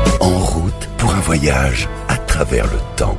En route pour un voyage à travers le temps.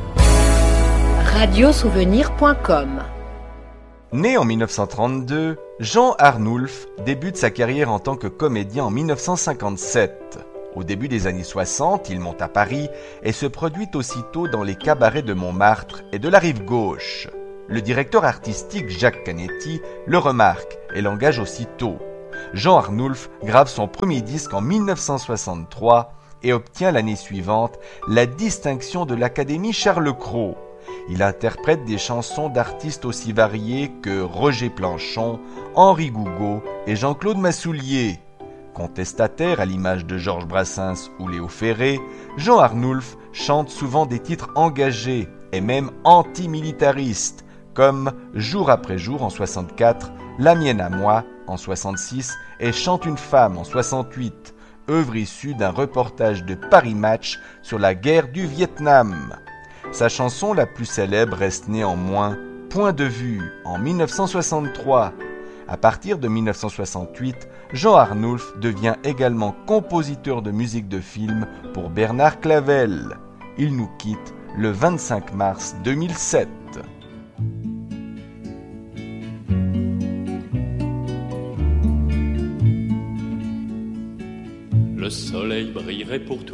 Radiosouvenir.com. Né en 1932, Jean Arnulf débute sa carrière en tant que comédien en 1957. Au début des années 60, il monte à Paris et se produit aussitôt dans les cabarets de Montmartre et de la Rive-Gauche. Le directeur artistique Jacques Canetti le remarque et l'engage aussitôt. Jean Arnulf grave son premier disque en 1963 et obtient l'année suivante la distinction de l'Académie Charles-Cros. Il interprète des chansons d'artistes aussi variés que Roger Planchon, Henri Gougaud et Jean-Claude Massoulier. Contestataire à l'image de Georges Brassens ou Léo Ferré, Jean Arnulf chante souvent des titres engagés et même antimilitaristes, comme Jour après jour en 64, La mienne à moi en 66 et Chante une femme en 68, œuvre issue d'un reportage de Paris Match sur la guerre du Vietnam. Sa chanson la plus célèbre reste néanmoins Point de vue en 1963. À partir de 1968, Jean Arnulf devient également compositeur de musique de film pour Bernard Clavel. Il nous quitte le 25 mars 2007. Le soleil brillerait pour tout